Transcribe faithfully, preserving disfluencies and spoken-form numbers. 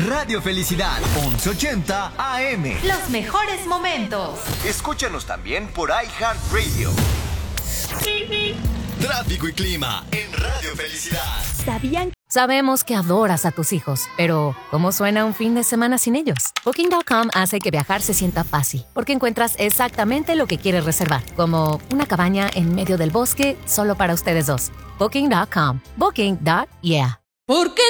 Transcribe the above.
Radio Felicidad, once ochenta A M. Los mejores momentos. Escúchanos también por iHeartRadio. Tráfico y clima en Radio Felicidad. ¿Sabían? Sabemos que adoras a tus hijos, pero ¿cómo suena un fin de semana sin ellos? Booking punto com hace que viajar se sienta fácil, porque encuentras exactamente lo que quieres reservar, como una cabaña en medio del bosque solo para ustedes dos. Booking punto com. Booking. Yeah. ¿Por qué